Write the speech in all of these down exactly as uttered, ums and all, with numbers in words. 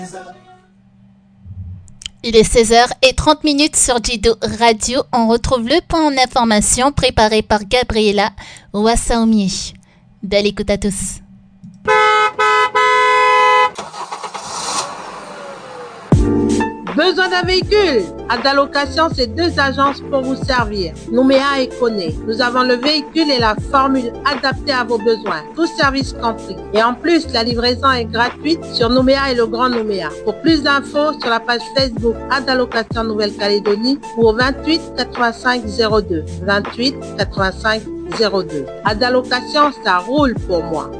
Il est seize heures trente sur Jido Radio. On retrouve le point en information préparé par Gabriela Wassaomi. Belle écoute à tous. Besoin d'un véhicule? Adalocation, c'est deux agences pour vous servir. Nouméa et Koné. Nous avons le véhicule et la formule adaptée à vos besoins. Tout service compris. Et en plus, la livraison est gratuite sur Nouméa et le Grand Nouméa. Pour plus d'infos, sur la page Facebook Adalocation Nouvelle-Calédonie ou au vingt-huit quatre-vingt-cinq zéro deux. vingt-huit quatre-vingt-cinq zéro deux. Adalocation, ça roule pour moi.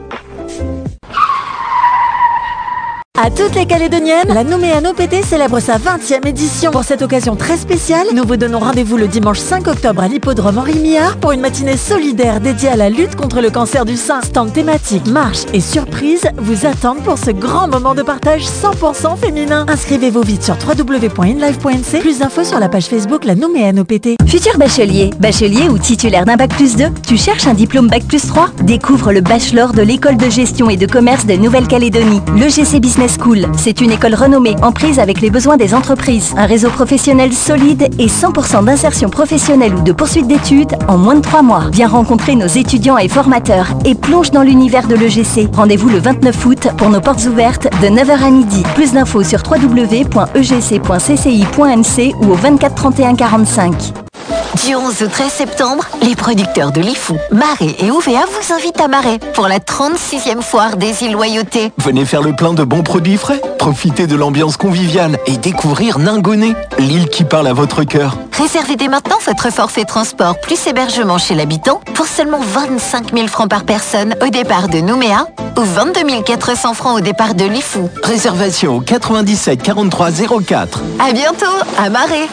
À toutes les Calédoniennes, la Nouméa No P T célèbre sa vingtième édition. Pour cette occasion très spéciale, nous vous donnons rendez-vous le dimanche cinq octobre à l'hippodrome Henri Millard pour une matinée solidaire dédiée à la lutte contre le cancer du sein. Stand thématique, marche et surprise vous attendent pour ce grand moment de partage cent pour cent féminin. Inscrivez-vous vite sur w w w point inlive point n c. Plus d'infos sur la page Facebook La Nouméa No P T. Futur bachelier, bachelier ou titulaire d'un bac plus deux, tu cherches un diplôme bac plus trois? Découvre le bachelor de l'école de gestion et de commerce de Nouvelle-Calédonie, l'E G C Business School. C'est une école renommée, en prise avec les besoins des entreprises. Un réseau professionnel solide et cent pour cent d'insertion professionnelle ou de poursuite d'études en moins de trois mois. Viens rencontrer nos étudiants et formateurs et plonge dans l'univers de l'E G C. Rendez-vous le vingt-neuf août pour nos portes ouvertes de neuf heures à midi. Plus d'infos sur w w w point e g c point c c i point n c ou au vingt-quatre trente et un quarante-cinq. Du onze au treize septembre, les producteurs de l'I F O, Marais et O V A vous invitent à Marais pour la trente-sixième foire des îles Loyauté. Venez faire le plein de bons produits frais, profitez de l'ambiance conviviale et découvrir Ningoné, l'île qui parle à votre cœur. Réservez dès maintenant votre forfait transport plus hébergement chez l'habitant pour seulement vingt-cinq mille francs par personne au départ de Nouméa ou vingt-deux mille quatre cents francs au départ de l'I F O. Réservation au quatre-vingt-dix-sept quarante-trois zéro quatre. À bientôt à Marais.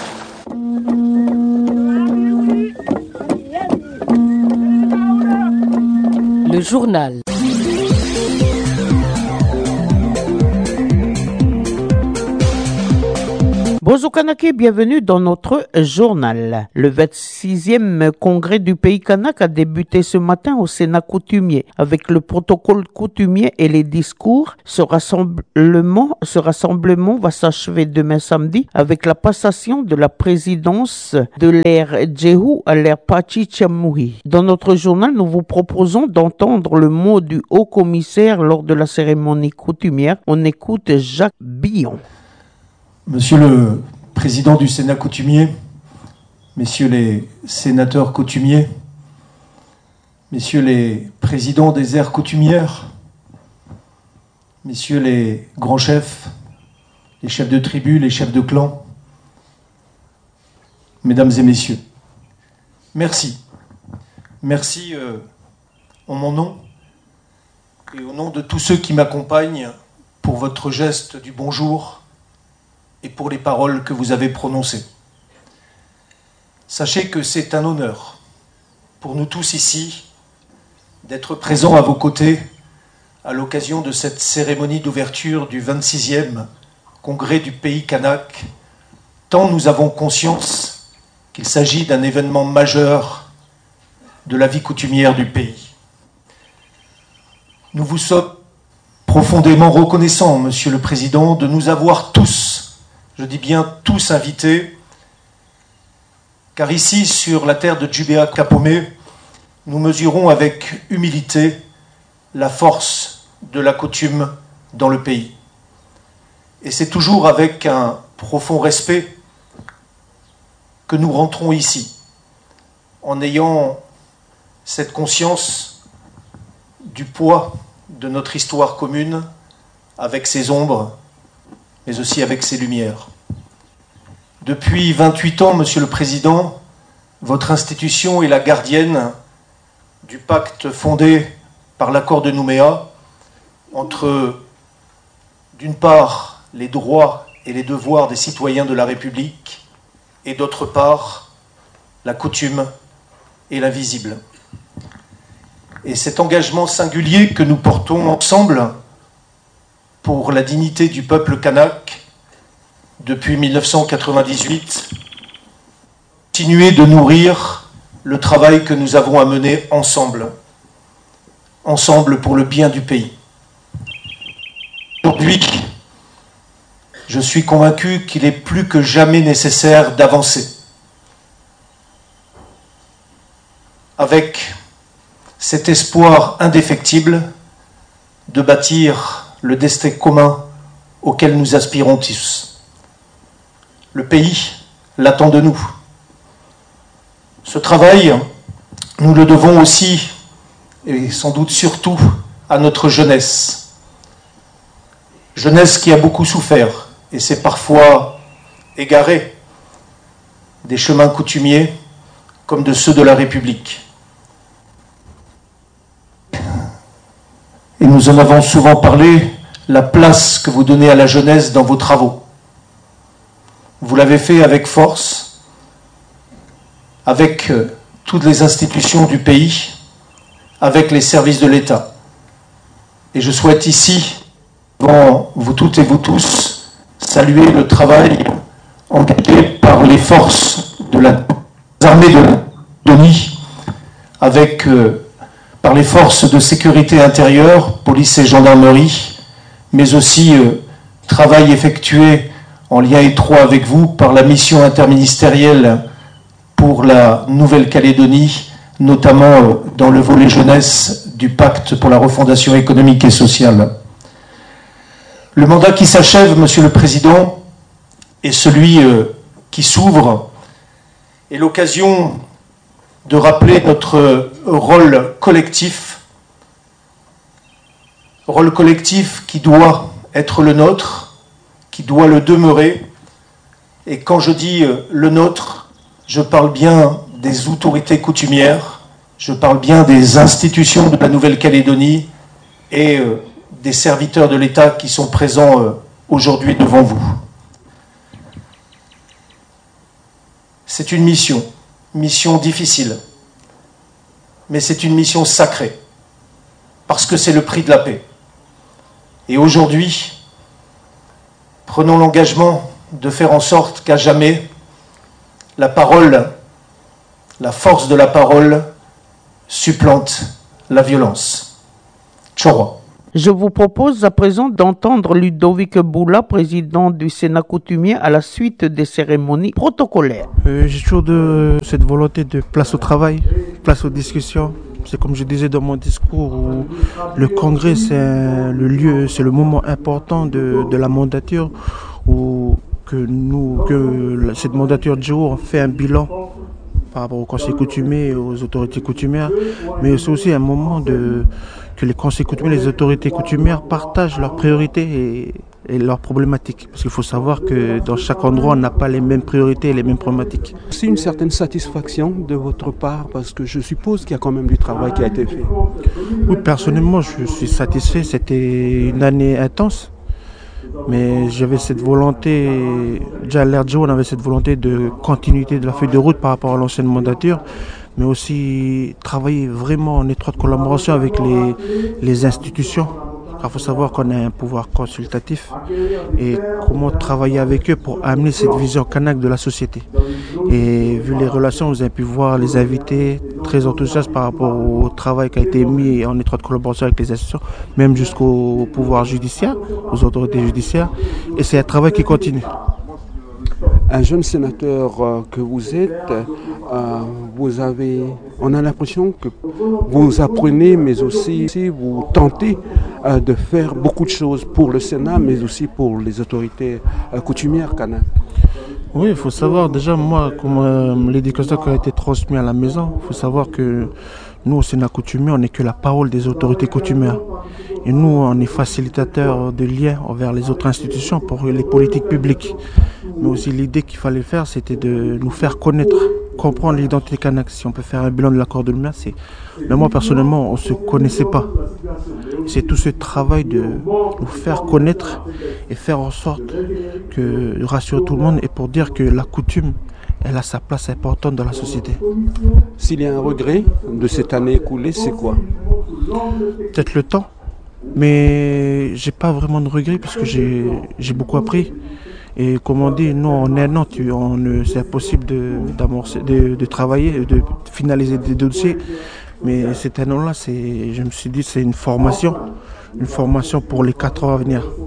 Le journal. Bonjour Kanake, bienvenue dans notre journal. Le vingt-sixième congrès du pays kanak a débuté ce matin au Sénat coutumier. Avec le protocole coutumier et les discours, ce rassemblement, ce rassemblement va s'achever demain samedi avec la passation de la présidence de l'ère Djehou à l'ère Pachichamui. Dans notre journal, nous vous proposons d'entendre le mot du haut commissaire lors de la cérémonie coutumière. On écoute Jacques Billon. Monsieur le Président du Sénat coutumier, Messieurs les sénateurs coutumiers, Messieurs les présidents des aires coutumières, Messieurs les grands chefs, les chefs de tribu, les chefs de clan, Mesdames et Messieurs, merci. Merci euh, en mon nom et au nom de tous ceux qui m'accompagnent pour votre geste du bonjour et pour les paroles que vous avez prononcées. Sachez que c'est un honneur pour nous tous ici d'être présents à vos côtés à l'occasion de cette cérémonie d'ouverture du vingt-sixième congrès du pays kanak, tant nous avons conscience qu'il s'agit d'un événement majeur de la vie coutumière du pays. Nous vous sommes profondément reconnaissants, Monsieur le Président, de nous avoir tous, je dis bien tous invités, car ici, sur la terre de Djubéa Kapomé, nous mesurons avec humilité la force de la coutume dans le pays. Et c'est toujours avec un profond respect que nous rentrons ici, en ayant cette conscience du poids de notre histoire commune, avec ses ombres, mais aussi avec ses lumières. Depuis vingt-huit ans, Monsieur le Président, votre institution est la gardienne du pacte fondé par l'accord de Nouméa entre, d'une part, les droits et les devoirs des citoyens de la République et, d'autre part, la coutume et l'invisible. Et cet engagement singulier que nous portons ensemble pour la dignité du peuple kanak depuis mille neuf cent quatre-vingt-dix-huit, continuer de nourrir le travail que nous avons à mener ensemble, ensemble pour le bien du pays. Aujourd'hui, je suis convaincu qu'il est plus que jamais nécessaire d'avancer. Avec cet espoir indéfectible de bâtir le destin commun auquel nous aspirons tous. Le pays l'attend de nous. Ce travail, nous le devons aussi, et sans doute surtout, à notre jeunesse. Jeunesse qui a beaucoup souffert et s'est parfois égarée des chemins coutumiers comme de ceux de la République. Et nous en avons souvent parlé, la place que vous donnez à la jeunesse dans vos travaux. Vous l'avez fait avec force, avec toutes les institutions du pays, avec les services de l'État. Et je souhaite ici, devant vous toutes et vous tous, saluer le travail engagé par les forces de la armée de Denis, avec euh, par les forces de sécurité intérieure, police et gendarmerie, mais aussi euh, travail effectué en lien étroit avec vous par la mission interministérielle pour la Nouvelle-Calédonie, notamment euh, dans le volet jeunesse du pacte pour la refondation économique et sociale. Le mandat qui s'achève, Monsieur le Président, et celui euh, qui s'ouvre est l'occasion de rappeler notre rôle collectif, rôle collectif qui doit être le nôtre, qui doit le demeurer. Et quand je dis le nôtre, je parle bien des autorités coutumières, je parle bien des institutions de la Nouvelle-Calédonie et des serviteurs de l'État qui sont présents aujourd'hui devant vous. C'est une mission. Mission difficile, mais c'est une mission sacrée, parce que c'est le prix de la paix. Et aujourd'hui, prenons l'engagement de faire en sorte qu'à jamais, la parole, la force de la parole, supplante la violence. Tchora. Je vous propose à présent d'entendre Ludovic Boula, président du Sénat coutumier, à la suite des cérémonies protocolaires. Euh, J'ai toujours de, cette volonté de place au travail, place aux discussions. C'est comme je disais dans mon discours, où le congrès c'est le lieu, c'est le moment important de, de la mandature, où que nous, que cette mandature de jour fait un bilan par rapport au conseil coutumier et aux autorités coutumières, mais c'est aussi un moment de que les conseils coutumiers, les autorités coutumières partagent leurs priorités et, et leurs problématiques. Parce qu'il faut savoir que dans chaque endroit, on n'a pas les mêmes priorités et les mêmes problématiques. C'est une certaine satisfaction de votre part parce que je suppose qu'il y a quand même du travail qui a été fait. Oui, personnellement, je suis satisfait. C'était une année intense. Mais j'avais cette volonté, déjà à l'ère de jour, on avait cette volonté de continuité de la feuille de route par rapport à l'ancienne mandature, mais aussi travailler vraiment en étroite collaboration avec les, les institutions. Il faut savoir qu'on a un pouvoir consultatif et comment travailler avec eux pour amener cette vision kanak de la société. Et vu les relations, vous avez pu voir les invités très enthousiastes par rapport au travail qui a été mis en étroite collaboration avec les institutions, même jusqu'au pouvoir judiciaire, aux autorités judiciaires. Et c'est un travail qui continue. Un jeune sénateur euh, que vous êtes, euh, vous avez, on a l'impression que vous apprenez, mais aussi vous tentez euh, de faire beaucoup de choses pour le Sénat, mais aussi pour les autorités euh, coutumières kanak. Oui, il faut savoir déjà, moi, comme euh, l'éducation qui a été transmise à la maison, il faut savoir que nous, au Sénat coutumier, on n'est que la parole des autorités coutumières. Et nous, on est facilitateurs de liens envers les autres institutions pour les politiques publiques. Mais aussi l'idée qu'il fallait faire, c'était de nous faire connaître, comprendre l'identité kanak. Si on peut faire un bilan de l'accord de lumière, c'est... Mais moi, personnellement, on ne se connaissait pas. C'est tout ce travail de nous faire connaître et faire en sorte que rassurer tout le monde et pour dire que la coutume, elle a sa place importante dans la société. S'il y a un regret de cette année écoulée, c'est quoi? Peut-être le temps, mais j'ai pas vraiment de regret parce que j'ai j'ai beaucoup appris. Et comme on dit, nous en un an, tu, on, c'est impossible de, d'amorcer, de, de travailler, de finaliser des dossiers. Mais cette année-là, c'est, je me suis dit, c'est une formation, une formation pour les quatre ans à venir.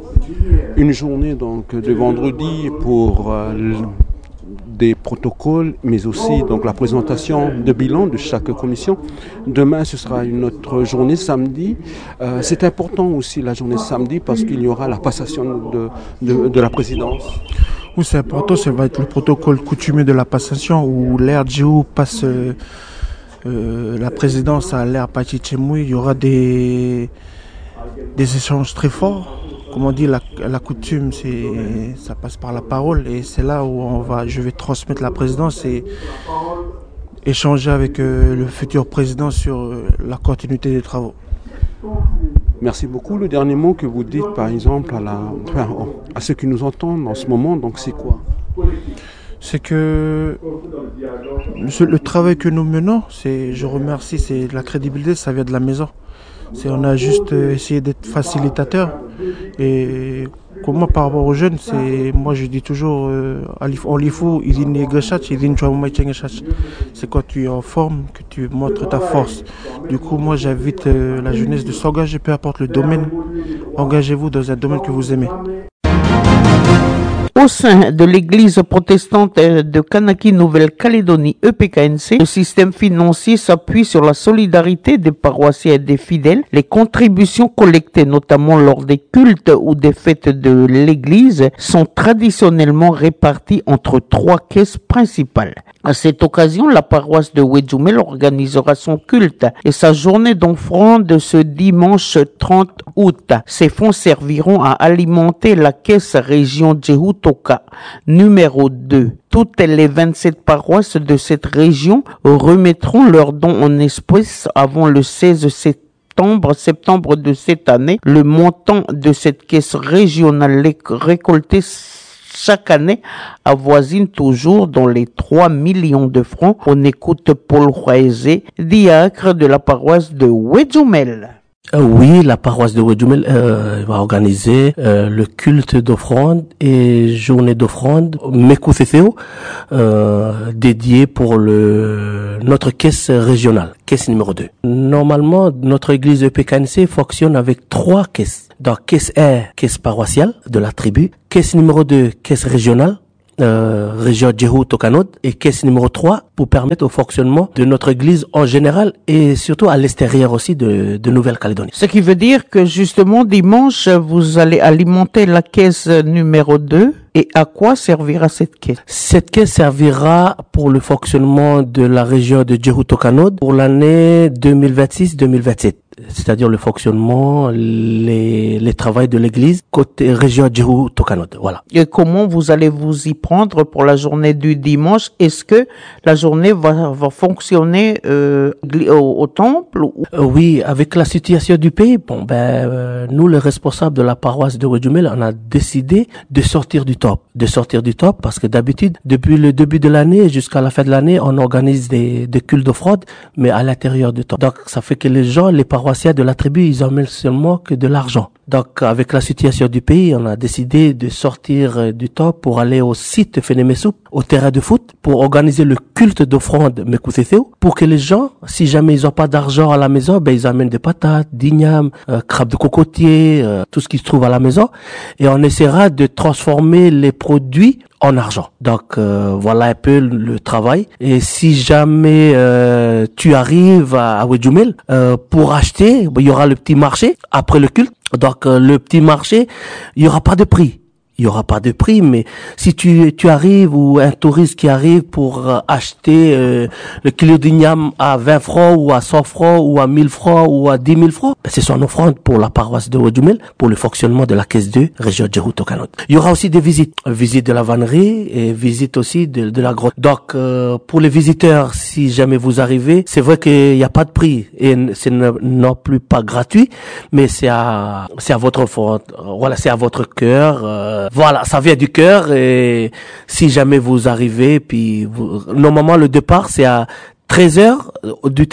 une journée donc de vendredi pour euh, des protocoles, mais aussi donc la présentation de bilan de chaque commission. Demain, ce sera une autre journée samedi. Euh, c'est important aussi la journée samedi parce qu'il y aura la passation de, de, de la présidence. Oui, c'est important, ça va être le protocole coutumier de la passation où l'R G O passe euh, euh, la présidence à l'R Pachichemoui. Il y aura des, des échanges très forts. Comme on dit, la, la coutume, c'est, ça passe par la parole et c'est là où on va, je vais transmettre la présidence et échanger avec euh, le futur président sur euh, la continuité des travaux. Merci beaucoup. Le dernier mot que vous dites, par exemple, à, la, enfin, à ceux qui nous entendent en ce moment, donc c'est quoi? C'est que le, le travail que nous menons, c'est, je remercie, c'est la crédibilité, ça vient de la maison. C'est, on a juste essayé d'être facilitateur. Et comme moi, par rapport aux jeunes, c'est, moi je dis toujours, euh, c'est quand tu es en forme que tu montres ta force. Du coup, moi j'invite euh, la jeunesse de s'engager, peu importe le domaine. Engagez-vous dans un domaine que vous aimez. Au sein de l'église protestante de Kanaki Nouvelle-Calédonie E P K N C, le système financier s'appuie sur la solidarité des paroissiens et des fidèles. Les contributions collectées, notamment lors des cultes ou des fêtes de l'église, sont traditionnellement réparties entre trois caisses principales. À cette occasion, la paroisse de Wedjoumel organisera son culte et sa journée d'offrande ce dimanche trente août. Ces fonds serviront à alimenter la caisse région Djehoutoka numéro deux. Toutes les vingt-sept paroisses de cette région remettront leurs dons en espèces avant le seize septembre. septembre de cette année. Le montant de cette caisse régionale récoltée chaque année avoisine toujours dans les trois millions de francs. On écoute Paul Roisé, diacre de la paroisse de Wedjoumel. Euh, oui, la paroisse de Wedjoumel euh, va organiser euh, le culte d'offrande et journée d'offrande Mekouthefeo euh, dédié pour le notre caisse régionale, caisse numéro deux. Normalement, notre église E P K N C fonctionne avec trois caisses. Donc, caisse R, caisse paroissiale de la tribu, caisse numéro deux, caisse régionale, Euh, région Djehou-Tokanod, et caisse numéro trois pour permettre au fonctionnement de notre église en général et surtout à l'extérieur aussi de, de Nouvelle-Calédonie. Ce qui veut dire que justement dimanche vous allez alimenter la caisse numéro deux. Et à quoi servira cette caisse? Cette caisse servira pour le fonctionnement de la région de Djehou-Tokanod pour l'année deux mille vingt-six deux mille vingt-sept. C'est-à-dire le fonctionnement, les, les travaux de l'église côté région Djehou-Tokanod. Voilà. Et comment vous allez vous y prendre pour la journée du dimanche? Est-ce que la journée va, va fonctionner euh, au, au temple ou... euh, Oui, avec la situation du pays, bon ben euh, nous les responsables de la paroisse de Wedjoumel, on a décidé de sortir du top, de sortir du top parce que d'habitude, depuis le début de l'année jusqu'à la fin de l'année, on organise des, des cultes d'offrande, mais à l'intérieur du top. Donc ça fait que les gens, les paroissiens de la tribu, ils emmènent seulement que de l'argent. Donc avec la situation du pays, on a décidé de sortir du top pour aller au site Fenemesoup, au terrain de foot, pour organiser le culte d'offrande Mekouthefeo, pour que les gens, si jamais ils ont pas d'argent à la maison, ben ils amènent des patates, d'igname, euh, crabes de cocotier, euh, tout ce qui se trouve à la maison, et on essaiera de transformer les produits en argent. Donc euh, voilà un peu le, le travail. Et si jamais euh, tu arrives à, à Wedjoumel euh, pour acheter, il y aura le petit marché après le culte. Donc euh, le petit marché, il y aura pas de prix. Il y aura pas de prix, mais si tu tu arrives ou un touriste qui arrive pour euh, acheter euh, le kilo d'igname à vingt francs ou à cent francs ou à mille francs ou à dix mille francs, ben c'est son offrande pour la paroisse de Wedjoumel, pour le fonctionnement de la caisse deux, région Djehou-Tokanod. Il y aura aussi des visites, visite de la vannerie et visite aussi de, de la grotte. Donc euh, pour les visiteurs, si jamais vous arrivez, c'est vrai qu'il n'y a pas de prix et c'est non plus pas gratuit, mais c'est à c'est à votre offrande, voilà, c'est à votre cœur. Euh, Voilà, ça vient du cœur et si jamais vous arrivez, puis vous, normalement le départ c'est à treize heures du terrain.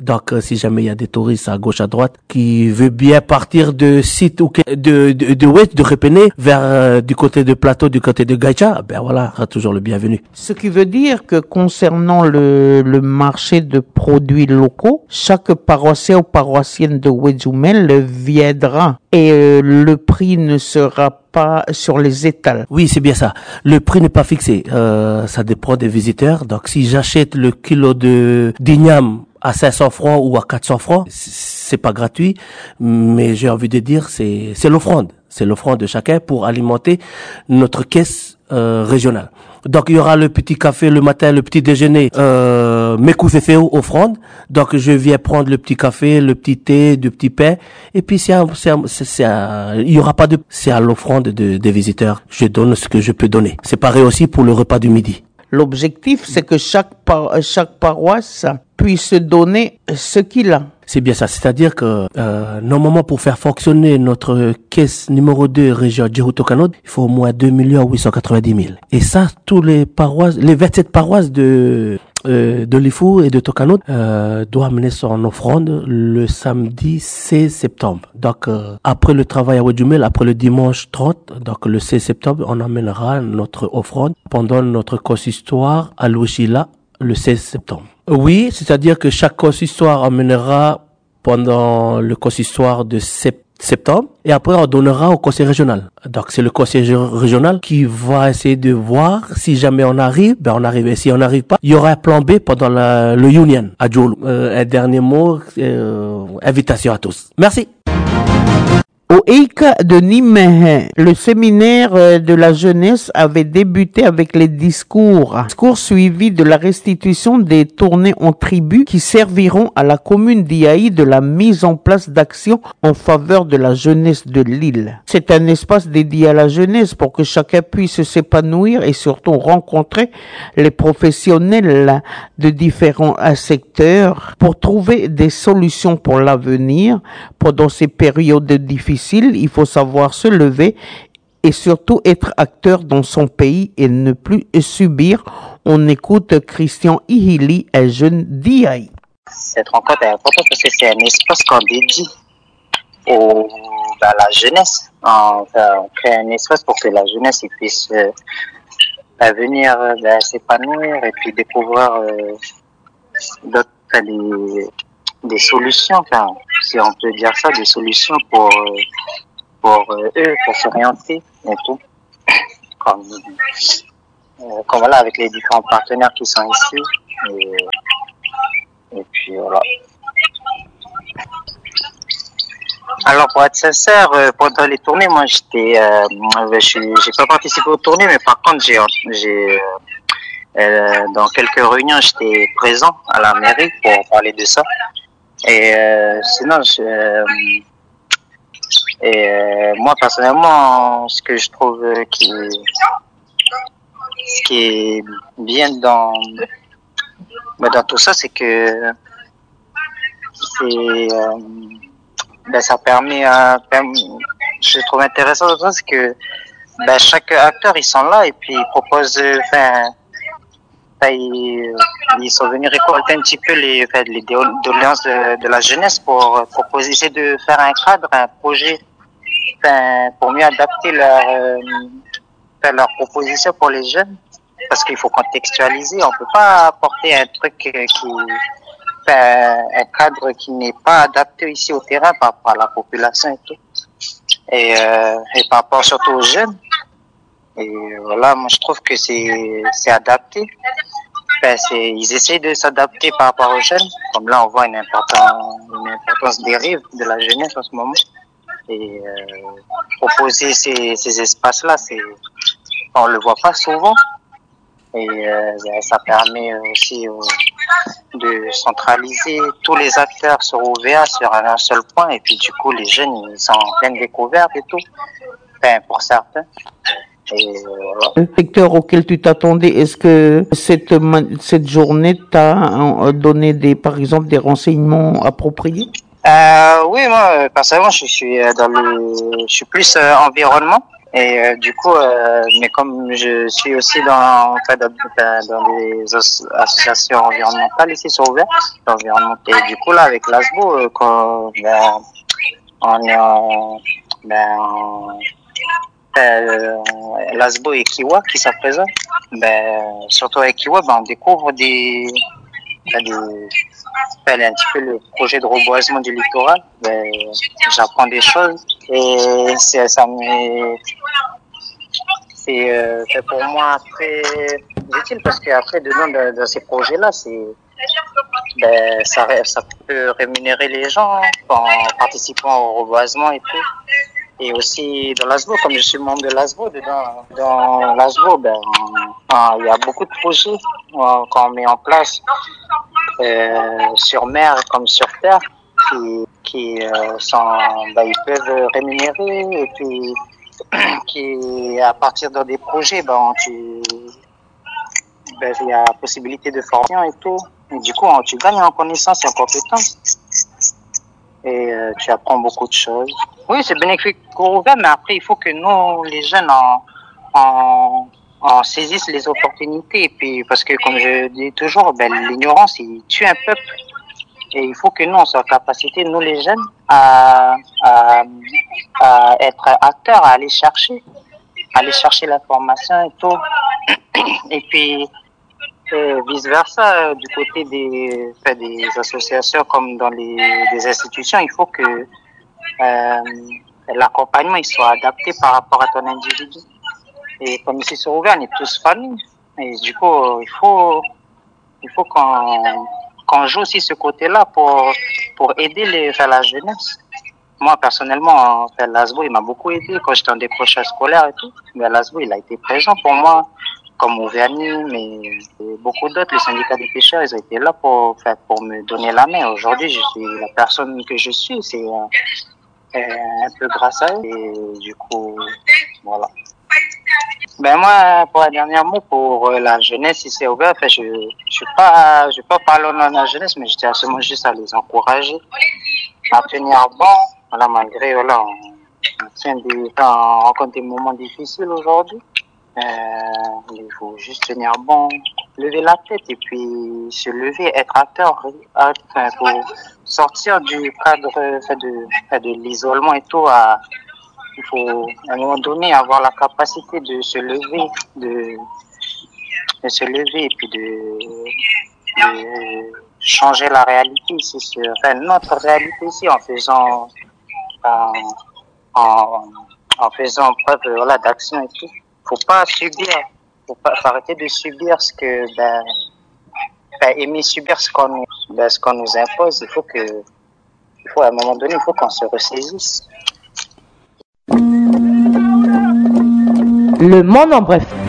Donc, euh, si jamais il y a des touristes à gauche, à droite, qui veulent bien partir de site ou de, de, de Oued, de Repene, vers, euh, du côté de Plateau, du côté de Gaïcha, ben voilà, sera toujours le bienvenu. Ce qui veut dire que concernant le, le marché de produits locaux, chaque paroissien ou paroissienne de Oued-Djoumel viendra et euh, le prix ne sera pas sur les étals. Oui, c'est bien ça. Le prix n'est pas fixé. Euh, ça dépend des visiteurs. Donc, si j'achète le kilo de d'igname à cinq cents francs ou à quatre cents francs, c'est pas gratuit. Mais j'ai envie de dire, c'est, c'est l'offrande. C'est l'offrande de chacun pour alimenter notre caisse euh, régionale. Donc, il y aura le petit café le matin, le petit déjeuner, euh, Mekoufefeo, offrande. Donc, je viens prendre le petit café, le petit thé, le petit pain. Et puis, c'est un, c'est un, c'est, c'est un, il y aura pas de, c'est à l'offrande de, des visiteurs. Je donne ce que je peux donner. C'est pareil aussi pour le repas du midi. L'objectif, c'est que chaque par, chaque paroisse puisse donner ce qu'il a. C'est bien ça, c'est-à-dire que euh, normalement pour faire fonctionner notre caisse numéro deux région Djihouto-Kanod, il faut au moins deux millions huit cent quatre-vingt-dix mille. Et ça, tous les paroisses, les vingt-sept paroisses de euh, de l'Ifou et de Tokanod euh, doivent amener son offrande le samedi seize septembre. Donc euh, après le travail à Oued-Djoumel, après le dimanche trente, donc le seize septembre, on amènera notre offrande pendant notre consistoire à Louchila le seize septembre. Oui, c'est-à-dire que chaque consistoire amènera pendant le consistoire de septembre et après on donnera au conseil régional. Donc c'est le conseil régional qui va essayer de voir si jamais on arrive, ben on arrive. Et si on n'arrive pas, il y aura un plan B pendant la, le Union à Djoulou. Euh, un dernier mot, euh, invitation à tous. Merci. Au Eika de Nimeh, le séminaire de la jeunesse avait débuté avec les discours. Discours suivis de la restitution des tournées en tribu qui serviront à la commune d'Iaï de la mise en place d'actions en faveur de la jeunesse de l'île. C'est un espace dédié à la jeunesse pour que chacun puisse s'épanouir et surtout rencontrer les professionnels de différents secteurs pour trouver des solutions pour l'avenir pendant ces périodes difficiles. Il faut savoir se lever et surtout être acteur dans son pays et ne plus subir. On écoute Christian Ihili, un jeune d'I A I. Cette rencontre est importante parce que c'est un espace qu'on dédie au, à la jeunesse. On, on crée un espace pour que la jeunesse puisse euh, venir euh, s'épanouir et puis découvrir euh, d'autres, des, des solutions, enfin, si on peut dire ça, des solutions pour, euh, pour euh, eux, pour s'orienter et tout. Comme, euh, comme voilà, avec les différents partenaires qui sont ici. Et, et puis voilà. Alors pour être sincère, euh, pendant les tournées, moi j'étais, euh, je j'ai pas participé aux tournées, mais par contre j'ai, j'ai euh, dans quelques réunions j'étais présent à la mairie pour parler de ça. Et euh, sinon, je, euh, et euh, moi personnellement, ce que je trouve qui, ce qui est bien dans, dans tout ça, c'est que c'est euh, ben ça permet, euh, je trouve intéressant de ça, c'est que ben, chaque acteur ils sont là et puis ils proposent, enfin, ils, ils sont venus récolter un petit peu les, enfin, les doléances de, de la jeunesse pour proposer, essayer de faire un cadre, un projet, enfin, pour mieux adapter leur, euh, enfin, leur proposition pour les jeunes, parce qu'il faut contextualiser, on peut pas apporter un truc qui un cadre qui n'est pas adapté ici au terrain par rapport à la population et tout. Et, euh, et par rapport surtout aux jeunes. Et voilà, moi je trouve que c'est, c'est adapté. Ben, c'est, ils essayent de s'adapter par rapport aux jeunes. Comme là, on voit une importance, une importance dérive de la jeunesse en ce moment. Et euh, proposer ces, ces espaces-là, c'est, on le voit pas souvent. Et euh, ça permet aussi euh, de centraliser tous les acteurs sur O V A sur un seul point. Et puis du coup, les jeunes, ils sont en pleine découverte et tout. Enfin, pour certains. Et, euh, voilà. Le secteur auquel tu t'attendais, est-ce que cette, cette journée t'a donné des, par exemple, des renseignements appropriés? Euh, oui, moi, personnellement, je suis dans le, je suis plus euh, environnement. Et euh, du coup, euh, mais comme je suis aussi dans, en fait, dans, dans des as- associations environnementales ici sur Ouvert, l'environnement. Et du coup, là, avec l'ASBO, euh, quand ben, on est en, ben, en- euh, l'ASBO et Kiwa qui sont présents, ben, surtout avec Kiwa, ben, on découvre des, ben, des ben, un petit peu le projet de reboisement du littoral. Ben, j'apprends des choses et c'est, ça me, c'est, euh, c'est pour moi très utile parce qu'après, dedans, dans, dans ces projets-là, c'est, ben, ça, ça peut rémunérer les gens en participant au reboisement et tout. Et aussi dans l'ASBO, comme je suis membre de l'ASBO, dedans, dans l'ASBO, ben, euh, il y a beaucoup de projets euh, qu'on met en place euh, sur mer comme sur terre qui, qui euh, sont, ben, ils peuvent rémunérer et puis qui à partir de des projets, ben, tu, ben, il y a possibilité de formation et tout. Et du coup, tu gagnes en connaissances et en compétences. Et euh, tu apprends beaucoup de choses. Oui, c'est bénéfique pour Ouvert, mais après, il faut que nous, les jeunes, en, en, en saisissent les opportunités. Et puis, parce que, comme je dis toujours, ben, l'ignorance, il tue un peuple. Et il faut que nous, on soit en capacité, nous les jeunes, à, à, à être acteurs, à aller chercher, aller chercher l'information et tout. Et puis, euh, vice versa, du côté des, enfin, des associations comme dans les des institutions, il faut que euh, l'accompagnement il soit adapté par rapport à ton individu. Et comme ici sur Ouvert, on est tous familles. Et du coup, il faut, il faut qu'on qu'on joue aussi ce côté-là pour pour aider les, enfin, la jeunesse. Moi, personnellement, enfin, l'ASBO, il m'a beaucoup aidé quand j'étais en décrochage scolaire et tout. Mais l'ASBO, il a été présent pour moi, comme Ouvergne, mais beaucoup d'autres, les syndicats des pêcheurs, ils ont été là pour, enfin, pour me donner la main. Aujourd'hui, je suis la personne que je suis, c'est euh, un peu grâce à eux. Et du coup, voilà. Ben moi, pour un dernier mot, pour euh, la jeunesse ici au Ouvert, enfin, je ne suis pas, je vais pas parler au nom de la jeunesse, mais je tiens seulement juste à les encourager à tenir bon. Voilà, malgré, voilà, on, on tient des, enfin, on rencontre des moments difficiles aujourd'hui. Euh, il faut juste tenir bon, lever la tête et puis se lever, être acteur, enfin, pour sortir du cadre, enfin, de, enfin, de l'isolement et tout. À, il faut à un moment donné avoir la capacité de se lever, de, de se lever et puis de, de changer la réalité ici, sur, enfin, notre réalité ici en faisant, en, en, en faisant preuve, voilà, d'action et tout. Faut pas subir, faut pas, faut arrêter de subir ce que, ben, ben aimer subir ce qu'on nous, ben, ce qu'on nous impose. Il faut que, il faut à un moment donné, il faut qu'on se ressaisisse. Le monde en bref.